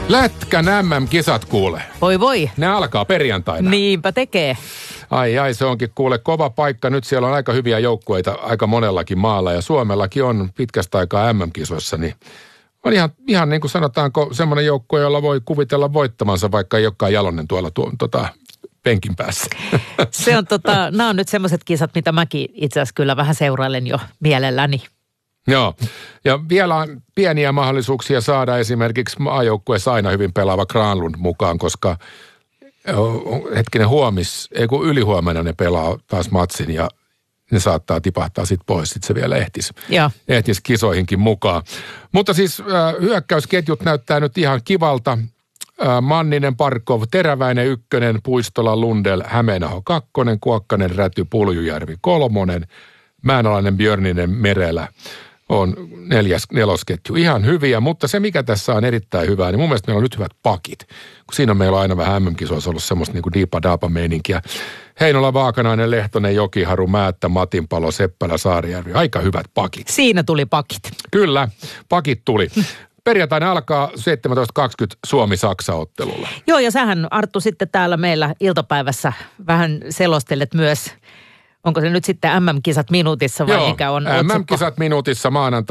Lätkän MM-kisat kuule. Voi. Ne alkaa perjantaina. Niinpä tekee. Ai, se onkin kuule kova paikka. Nyt siellä on aika hyviä joukkueita aika monellakin maalla ja Suomellakin on pitkästä aikaa MM-kisoissa, niin on ihan niin kuin sanotaanko semmoinen joukkue, jolla voi kuvitella voittamansa, vaikka ei olekaan Jalonen tuolla penkin päässä. Se on nämä on nyt semmoiset kisat, mitä mäkin itse asiassa kyllä vähän seurailen jo mielelläni. Joo, ja vielä on pieniä mahdollisuuksia saada esimerkiksi maajoukkueessa aina hyvin pelaava Granlund mukaan, koska ylihuomenna ne pelaa taas matsin ja ne saattaa tipahtaa sitten pois, sitten se vielä ehtisi kisoihinkin mukaan. Mutta siis hyökkäysketjut näyttää nyt ihan kivalta. Manninen, Parkov, Teräväinen 1, Puistola, Lundell, Hämeenaho 2, Kuokkanen, Räty, Puljujärvi 3, Mäenalainen, Björninen, Merelä on nelosketju. Ihan hyviä, mutta se mikä tässä on erittäin hyvää, niin mun mielestä meillä on nyt hyvät pakit. Kun siinä meillä on aina vähän MM-kisoissa ollut semmoista niin kuin diipa-daapa-meininkiä. Heinola, Vaakanainen, Lehtonen, Jokiharu, Määttä, Matinpalo, Seppälä, Saarijärvi. Aika hyvät pakit. Siinä tuli pakit. Kyllä, pakit tuli. Perjantaina alkaa 17.20 Suomi-Saksa-ottelulla. Joo, ja sähän Arttu sitten täällä meillä iltapäivässä vähän selostelet myös. Onko se nyt sitten MM-kisat minuutissa vai mikä on otsikko? MM-kisat minuutissa maanantai.